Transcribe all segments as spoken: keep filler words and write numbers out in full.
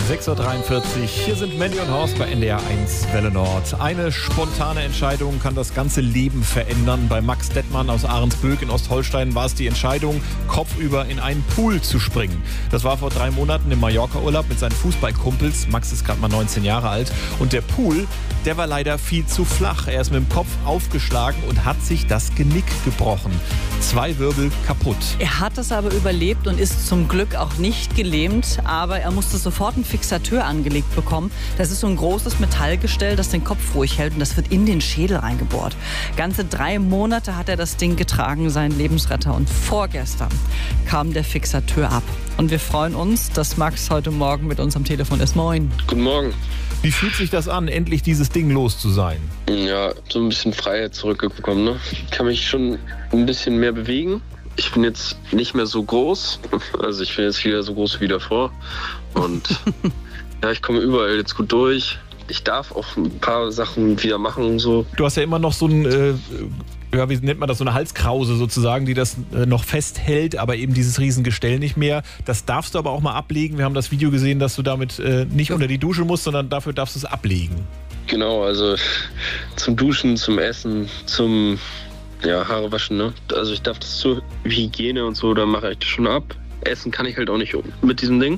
sechs Uhr dreiundvierzig. Hier sind Mandy und Horst bei N D R eins Welle Nord. Eine spontane Entscheidung kann das ganze Leben verändern. Bei Max Dettmann aus Ahrensböck in Ostholstein war es die Entscheidung, kopfüber in einen Pool zu springen. Das war vor drei Monaten im Mallorca-Urlaub mit seinen Fußballkumpels. Max ist gerade mal neunzehn Jahre alt. Und der Pool, der war leider viel zu flach. Er ist mit dem Kopf aufgeschlagen und hat sich das Genick gebrochen. Zwei Wirbel kaputt. Er hat es aber überlebt und ist zum Glück auch nicht gelähmt. Aber er musste sofort einen Fixateur angelegt bekommen. Das ist so ein großes Metallgestell, das den Kopf ruhig hält und das wird in den Schädel reingebohrt. Ganze drei Monate hat er das Ding getragen, sein Lebensretter. Und vorgestern kam der Fixateur ab. Und wir freuen uns, dass Max heute Morgen mit uns am Telefon ist. Moin. Guten Morgen. Wie fühlt sich das an, endlich dieses Ding los zu sein? Ja, so ein bisschen Freiheit zurückbekommen. Ne? Ich kann mich schon ein bisschen mehr bewegen. Ich bin jetzt nicht mehr so groß. Also ich bin jetzt wieder so groß wie davor. Und ja, ich komme überall jetzt gut durch. Ich darf auch ein paar Sachen wieder machen und so. Du hast ja immer noch so ein, äh, ja, wie nennt man das, so eine Halskrause sozusagen, die das äh, noch festhält, aber eben dieses Riesengestell nicht mehr. Das darfst du aber auch mal ablegen. Wir haben das Video gesehen, dass du damit äh, nicht unter die Dusche musst, sondern dafür darfst du es ablegen. Genau, also zum Duschen, zum Essen, zum ja, Haare waschen. Ne? Also ich darf das zur Hygiene und so, da mache ich das schon ab. Essen kann ich halt auch nicht mit diesem Ding.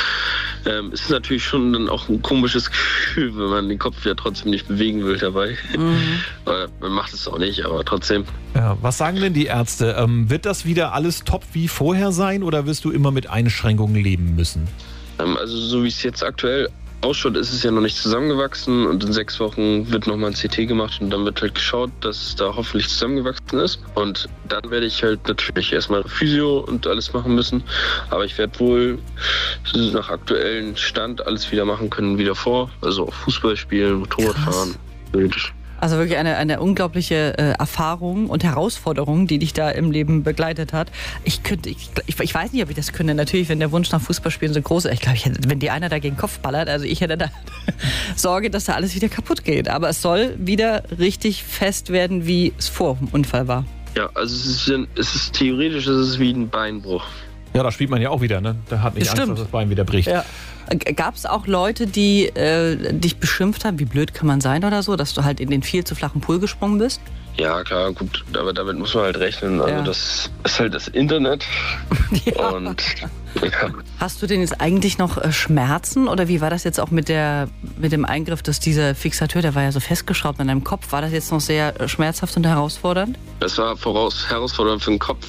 Ähm, es ist natürlich schon dann auch ein komisches Gefühl, wenn man den Kopf ja trotzdem nicht bewegen will dabei. Mhm. Man macht es auch nicht, aber trotzdem. Ja, was sagen denn die Ärzte? Ähm, wird das wieder alles top wie vorher sein oder wirst du immer mit Einschränkungen leben müssen? Ähm, also so wie es jetzt aktuell ausschaut, ist es ja noch nicht zusammengewachsen und in sechs Wochen wird nochmal ein C T gemacht und dann wird halt geschaut, dass es da hoffentlich zusammengewachsen ist. Und dann werde ich halt natürlich erstmal Physio und alles machen müssen. Aber ich werde wohl nach aktuellem Stand alles wieder machen können wie davor. Also auch Fußball spielen, Motorrad fahren. Also wirklich eine, eine unglaubliche äh, Erfahrung und Herausforderung, die dich da im Leben begleitet hat. Ich könnte, ich, ich, ich weiß nicht, ob ich das könnte. Natürlich, wenn der Wunsch nach Fußballspielen so groß ist. Ich glaube, ich hätte, wenn dir einer da gegen den Kopf ballert, also ich hätte da Sorge, dass da alles wieder kaputt geht. Aber es soll wieder richtig fest werden, wie es vor dem Unfall war. Ja, also es ist, es ist theoretisch es ist wie ein Beinbruch. Ja, da spielt man ja auch wieder, ne? Da hat nicht das Angst, stimmt. dass das Bein wieder bricht. Ja. Gab es auch Leute, die äh, dich beschimpft haben, wie blöd kann man sein oder so, dass du halt in den viel zu flachen Pool gesprungen bist? Ja, klar, gut, aber damit muss man halt rechnen. Also ja. Das ist halt das Internet. Ja. Und ja. Hast du denn jetzt eigentlich noch äh, Schmerzen oder wie war das jetzt auch mit der mit dem Eingriff, dass dieser Fixateur, der war ja so festgeschraubt an deinem Kopf, war das jetzt noch sehr äh, schmerzhaft und herausfordernd? Es war voraus herausfordernd für den Kopf,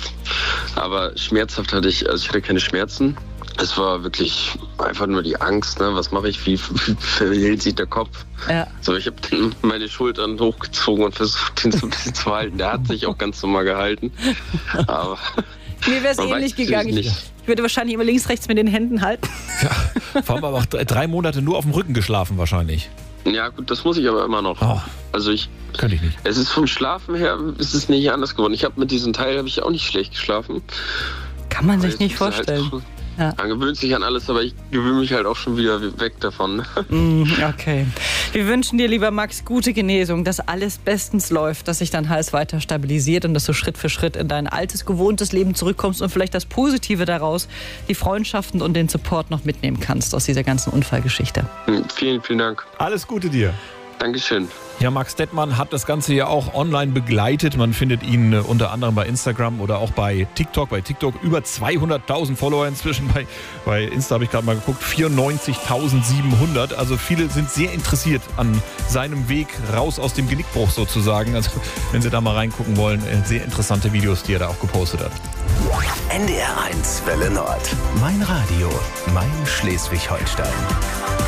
aber schmerzhaft hatte ich, also ich hatte keine Schmerzen. Es war wirklich einfach nur die Angst, ne? Was mache ich, wie verhält sich der Kopf? Ja. So, ich habe meine Schultern hochgezogen und versucht, den so ein bisschen zu halten. Der hat sich auch ganz normal gehalten. Aber mir wäre es ähnlich gegangen. Ich, ich würde wahrscheinlich immer links, rechts mit den Händen halten. Ja, vor allem aber auch drei Monate nur auf dem Rücken geschlafen wahrscheinlich. Ja gut, das muss ich aber immer noch. Oh, also ich könnte ich nicht. Es ist vom Schlafen her, ist es nicht anders geworden. Ich habe mit diesem Teil habe ich auch nicht schlecht geschlafen. Kann man sich nicht vorstellen. Halt ja. Man gewöhnt sich an alles, aber ich gewöhne mich halt auch schon wieder weg davon. Okay. Wir wünschen dir, lieber Max, gute Genesung, dass alles bestens läuft, dass sich dein Hals weiter stabilisiert und dass du Schritt für Schritt in dein altes, gewohntes Leben zurückkommst und vielleicht das Positive daraus, die Freundschaften und den Support noch mitnehmen kannst aus dieser ganzen Unfallgeschichte. Vielen, vielen Dank. Alles Gute dir. Dankeschön. Ja, Max Dettmann hat das Ganze ja auch online begleitet. Man findet ihn äh, unter anderem bei Instagram oder auch bei TikTok. Bei TikTok über zweihunderttausend Follower inzwischen. Bei, bei Insta habe ich gerade mal geguckt, vierundneunzigtausendsiebenhundert. Also viele sind sehr interessiert an seinem Weg raus aus dem Genickbruch sozusagen. Also wenn Sie da mal reingucken wollen, äh, sehr interessante Videos, die er da auch gepostet hat. N D R eins Welle Nord. Mein Radio, mein Schleswig-Holstein.